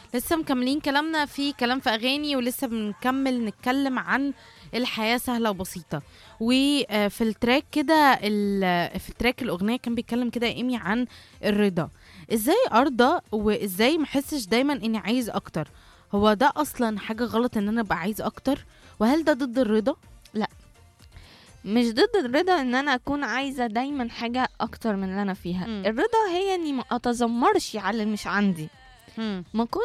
لسه مكملين كلامنا في كلام في أغاني، ولسه بنكمل نتكلم عن الحياة سهلة وبسيطة. وفي التراك كده في التراك الأغنية كان بيتكلم كده إيمي عن الرضا. إزاي أرضى وإزاي محسش دايما إني عايز أكتر؟ هو ده أصلا حاجة غلط إن أنا أبقى عايز أكتر؟ وهل ده ضد الرضا؟ مش ضد الرضا ان انا اكون عايزه دايما حاجه اكتر من اللي انا فيها. مم. الرضا هي اني ما اتذمرش على اللي مش عندي، مم. ما اكون